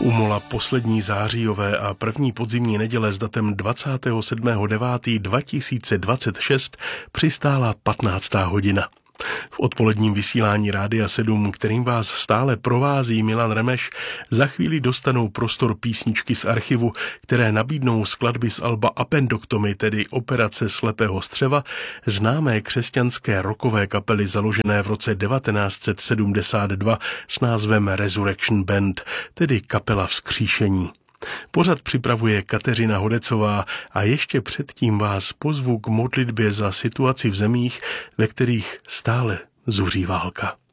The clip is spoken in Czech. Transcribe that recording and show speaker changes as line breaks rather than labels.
U Mola poslední zářijové a první podzimní neděle s datem 27.9.2026 přistála 15. hodina. V odpoledním vysílání Rádia 7, kterým vás stále provází Milan Remeš, za chvíli dostanou prostor písničky z archivu, které nabídnou skladby z alba Appendoktomy, tedy Operace slepého střeva, známé křesťanské rockové kapely založené v roce 1972 s názvem Resurrection Band, tedy kapela vzkříšení. Pořad připravuje Kateřina Hodecová a ještě předtím vás pozvu k modlitbě za situaci v zemích, ve kterých stále zuří válka.